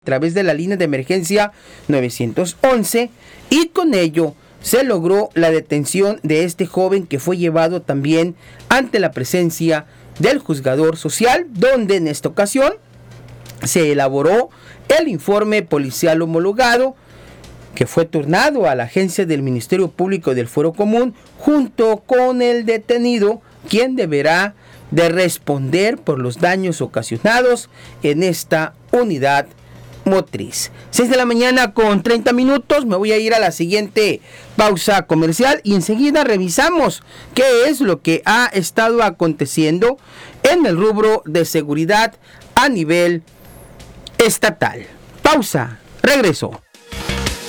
a través de la línea de emergencia 911 y con ello se logró la detención de este joven que fue llevado también ante la presencia del juzgador social, donde en esta ocasión se elaboró el informe policial homologado que fue turnado a la agencia del Ministerio Público del Fuero Común junto con el detenido, quien deberá de responder por los daños ocasionados en esta unidad motriz. 6 de la mañana con 30 minutos, me voy a ir a la siguiente pausa comercial y enseguida revisamos qué es lo que ha estado aconteciendo en el rubro de seguridad a nivel estatal. Pausa, regreso.